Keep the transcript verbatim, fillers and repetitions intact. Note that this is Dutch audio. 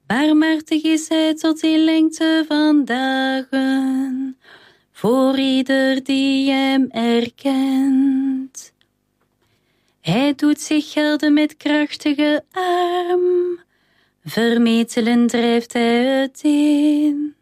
Barmhartig is hij tot in lengte van dagen, voor ieder die hem erkent. Hij doet zich gelden met krachtige arm, vermetelen drijft hij uiteen.